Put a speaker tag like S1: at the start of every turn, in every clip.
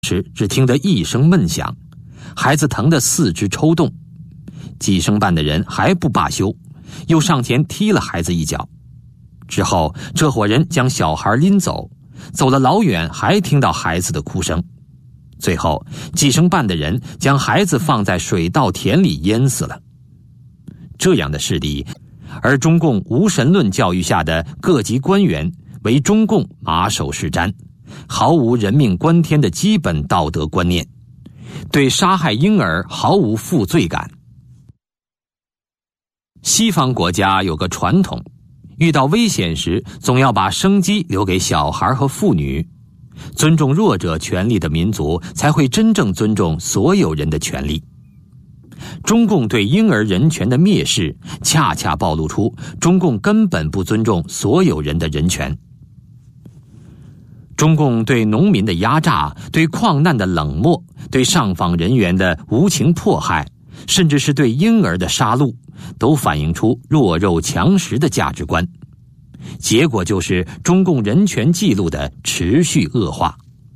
S1: 时只听得一声闷响，孩子疼得四肢抽动，计生办的人还不罢休，又上前踢了孩子一脚。之后这伙人将小孩拎走，走了老远还听到孩子的哭声。最后计生办的人将孩子放在水稻田里淹死了。这样的事例，而中共无神论教育下的各级官员为中共马首是瞻，毫无人命关天的基本道德观念，对杀害婴儿毫无负罪感。西方国家有个传统，遇到危险时总要把生机留给小孩和妇女，尊重弱者权利的民族才会真正尊重所有人的权利。中共对婴儿人权的蔑视，恰恰暴露出中共根本不尊重所有人的人权。中共对农民的压榨，对矿难的冷漠，对上访人员的无情迫害，甚至是对婴儿的杀戮，都反映出弱肉强食的价值观。结果就是中共人权记录的持续恶化。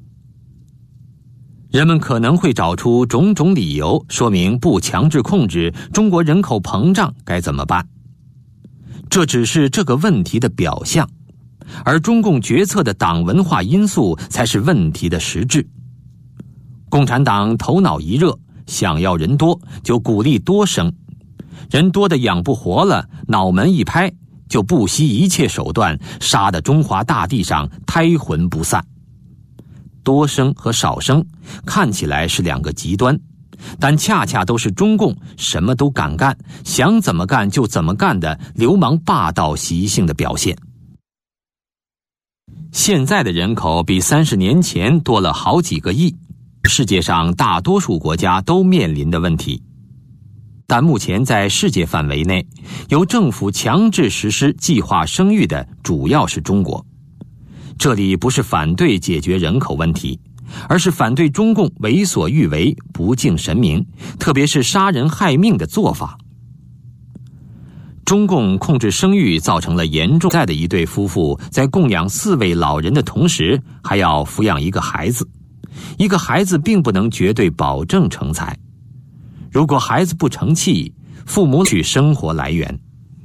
S1: 人们可能会找出种种理由说明不强制控制中国人口膨胀该怎么办，这只是这个问题的表象，而中共决策的党文化因素才是问题的实质。共产党头脑一热，想要人多就鼓励多生，人多的养不活了，脑门一拍就不惜一切手段，杀得中华大地上胎魂不散。多生和少生看起来是两个极端，但恰恰都是中共什么都敢干，想怎么干就怎么干的流氓霸道习性的表现。现在的人口比30年前多了好几个亿，世界上大多数国家都面临的问题。但目前在世界范围内，由政府强制实施计划生育的主要是中国。这里不是反对解决人口问题，而是反对中共为所欲为、不敬神明，特别是杀人害命的做法。中共控制生育造成了严重在的一对夫妇在供养4位老人的同时，还要抚养一个孩子。一个孩子并不能绝对保证成才，如果孩子不成器，父母去生活来源。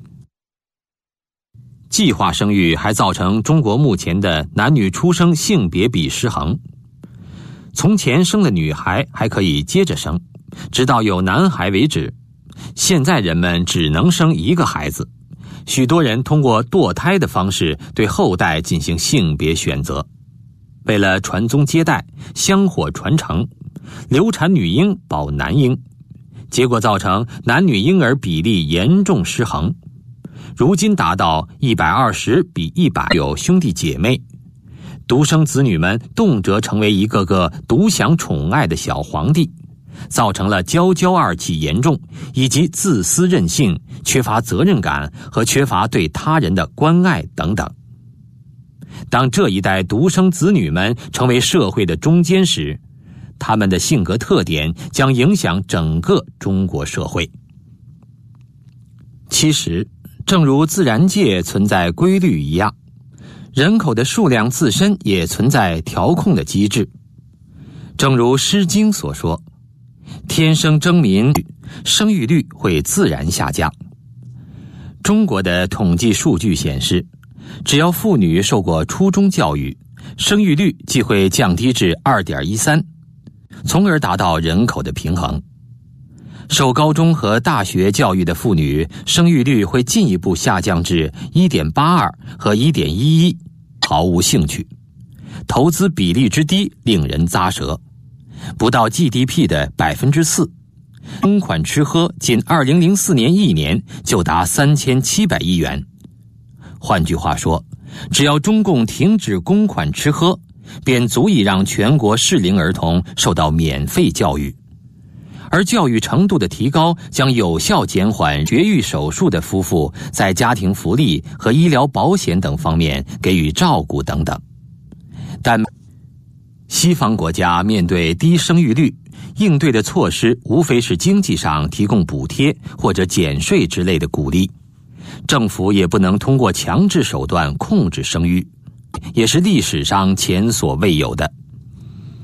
S1: 计划生育还造成中国目前的男女出生性别比失衡。从前生了女孩还可以接着生，直到有男孩为止。现在人们只能生一个孩子，许多人通过堕胎的方式对后代进行性别选择。为了传宗接代、香火传承，流产女婴保男婴，结果造成男女婴儿比例严重失衡。如今达到120比100，有兄弟姐妹，独生子女们动辄成为一个个独享宠爱的小皇帝，造成了娇娇二气严重，以及自私任性、缺乏责任感和缺乏对他人的关爱等等。当这一代独生子女们成为社会的中坚时，他们的性格特点将影响整个中国社会。其实正如自然界存在规律一样，人口的数量自身也存在调控的机制。正如《诗经》所说，天生争民，生育率会自然下降。中国的统计数据显示，只要妇女受过初中教育，生育率即会降低至 2.13， 从而达到人口的平衡。受高中和大学教育的妇女，生育率会进一步下降至 1.82 和 1.11， 毫无兴趣。投资比例之低令人咂舌，不到 GDP 的 4%。公款吃喝仅2004年1年就达3700亿元。换句话说，只要中共停止公款吃喝，便足以让全国适龄儿童受到免费教育。而教育程度的提高将有效减缓绝育手术的夫妇在家庭福利和医疗保险等方面给予照顾等等。但西方国家面对低生育率，应对的措施无非是经济上提供补贴或者减税之类的鼓励，政府也不能通过强制手段控制生育，也是历史上前所未有的。